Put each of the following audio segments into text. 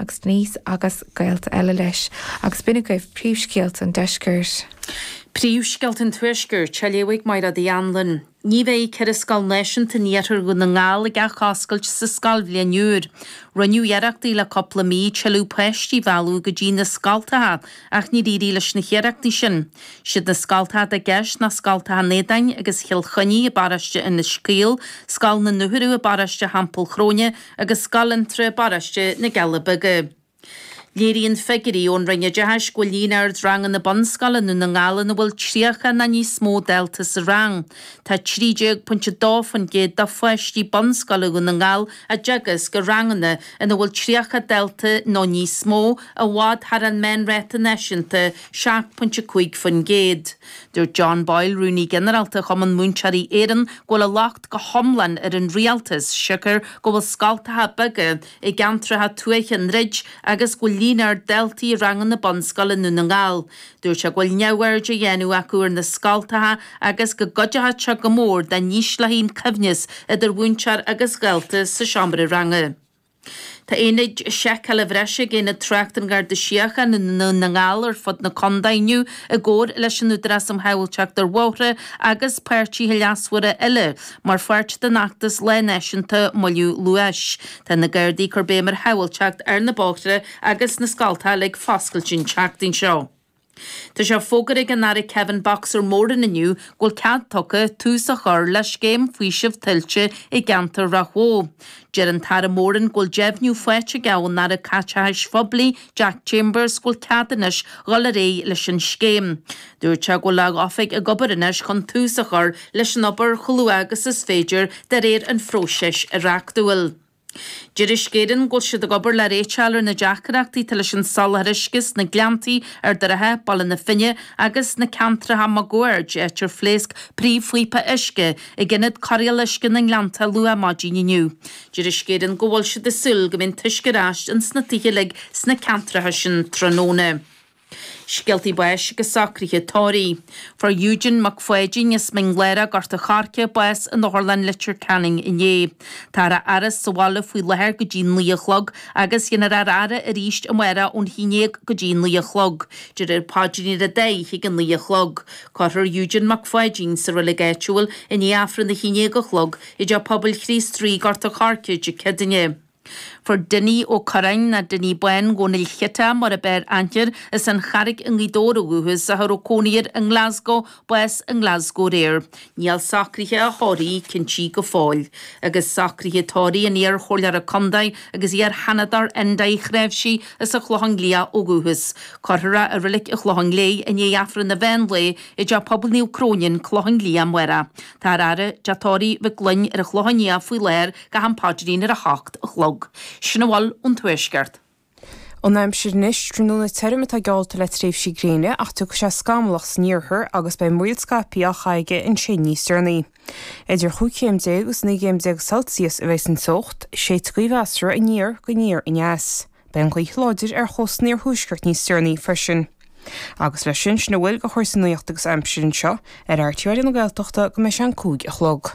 agus níos agus gailta eile leis agus buna goibh príomhscéalt an deisgurt. Príomhscéalt an tuaisgur teléigh mar a dhéanlan. Ní bheith ceir scal neisian ta níartar go na ngála ga chascailt sa scal bblianúr. Raniu iarachtaí le coppla mí teú peistí bhealú go dtí na scaltatha ach ní ríí leis na chéireachtaí sin. Siad na scaltatha a gceist na scaltatha nédain agus chiilchoní a baraiste in na scíal, scal na nuthú a baraiste hampel chróne agus scalantre a baraiste na Galabaga. Léiríonn fegurí ón rinne deis go líanaar rangan na bonscalan na ngála na bhfuil tríocha na níos mó delta sa rang. Tá 30.2 fan géad da foiistí bonscala go na ngál a deagas go ranganna ina bhfuil tríocha delta nó níos mó a bhád har an men réta neisianta 7.5 fan géad. Dúir John Boyle Rooney generalta chum an múnsearí éan ghfuil a lacht go homlan ar an rialtas sicar go bhfuil scaltatha baga I gantratha tuaichan rid agus go línar deltaí rangan na bonscalan na ngáil. Dúir se ghfuil neabhairde dhéanú acuair na scaltatha agus go godathe se go mór de níos le hín cefnis idir bhúnsear agus galta sa seambra ranga. Tá éid secha le bhreise géna treachtan gar de siacha na ngáil ar fod na condainniu a ggóir leis an údras am hailteach dar bhóthra agus páirtí leasfuire eile, mar fuirt den nachtas le neisianta moliú luais. Tá na gairdaí chu bémar hailteach ar na bóchra agus na scaltatha le fascail sin teachtain seo. Tá sé fógarig an nari Kevin Boxer mór in aniu gol cad toca tús a chur leis géim fuisih tiltte I gantar rachó. Jeran tar mórin gol jefniu fuete gawn nar a catchais fobli Jack Chambers gol cadanis galaré leis an scéim. Dúir te go lag offig a goberinis chun tús a chur leis an obair chulú agus is féidir dar éir an fróseis a racdúil. Jiris géirin gol siad a gobar le réitealar na deachreachtaí tal leis an salhariscus na gleantaí ar darathe balla na finne agus na cantratha magóir éitir phléasc príomhfuipa isce I gginnid corial isce na gleanta lua mádíniu. Jiris géirin go bhfuil siad a sul go minn tuisce ráist an sna tíhilig sna cantratha sin tróna. Sgeltí buis go sacrithe tóí. For Eugene McFuadjin is minglera garta charce buis an Orlan Litcher Canning iné. Tara aras sawala fui leher go dín líochlog agus yenar ara a ríist amwera ón hínéag go dín líochlog. Jirir págini a day higan líochlog. Carter Eugene McFuadjin sa relegatual in afran na hínéag ochlog I ja pobl chrís trí garta charce jí cedinne. For Dinny ó Corain na Dinny Buen gonil chita mar a ber antir is an charig yn Lidoro guhus a harocóniir yn Glasgow bues yn Glasgow réir. Níl sacrithe a hori cinchi go fáil. Agus sacrithe tóri yn iar choliar a condai agus iar hanadar endai chrefsi is a chlóhanglia ó guhus. Corhra a rilik a chlóhanglé yn ie afran na venle I ja pobl niw crónin chlóhanglia mwera. Tar ara ja tóri fy glyn ar a chlóhania fwy leir ga han padrin ar a hacht a chlog. Sinnawal an tuaisceart. An naim sinis trúna teirm a gáilta le tréimhsí gréine ach tu sé scamlach sníorthir agus bei muilscapi a chaige in sé níos stearnaí. Idir chucéim gus 9 Celsius a bheits an socht, sé tríomhheasra a níor go níor in neas. Ben chuí chláidir ar chosníor thuisceart níos stearnaí freisin. Agus le sin sna bhfuil go chuirsannaíocht agus aimsirin seo ar airtíoir na Gaeltachta go meis an cúig a chlog.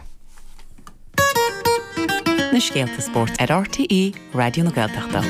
Na Scéalta Sport ar RTE Radio na Gaeltachta.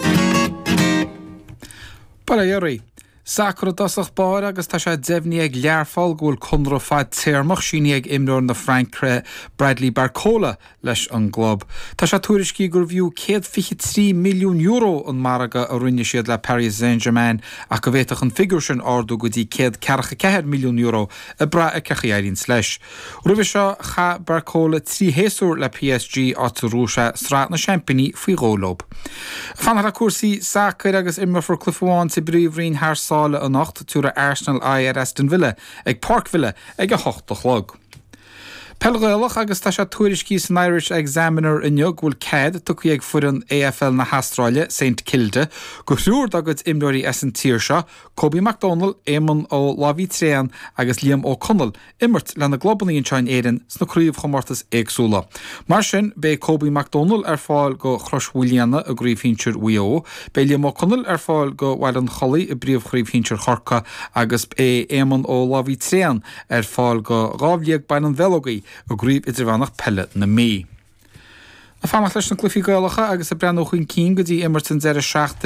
Paraíorí, sacr dasach bar agus tá sé defhní ag learfáil gúil chunra fad téarmach síní ag imnúir na Francre Bradley Barcola leis an glob. Tá sé tuairiscí gur bhíú 153 milliún euro an maraga a rinne siad le Paris Saint-Germain ach go bhéiteach an figur sin ardú go dtí 144 milliún euro a bra a cechaíarinn leis. Rubh seo cha Barcola trí héasúr le PSG áta rúise strát na Championí faoi ghólob. Fannar a cuasaí sacr agus imar for Clifháin sa bríomhrín thar an nacht túra Arsenal ar Aston Villa ag Park Villa ag a 8 chlog. Pelghailach agus tá sé tuairiscí san Irish Examiner inniu bhfuil céad tucaí ag furan AFL na Hastráile St Kilda go thúr agad imdóirí an tír seo Kobe MacDonald, Éamon ó Láví Tréan agus Liam O'Connell immert le na globalíon tein éan sna críomh chomórtas éagsúla. Mar sin bé Kobe MacDonald ar fáil go chroshhuilianna a gríomhhíntir WO, bé Liam O'Connell ar fáil go bhhail an cholaí i bríomh chríomhhíntir Chorca agus Éamon ó Láví Tréan ar fáil go rábhliaag bain an bhelogaí a gríomh idirhánach pelle na mí. A fámach leis na clufií gaalacha agus a brenn ó chuin cín go dtí immert an 06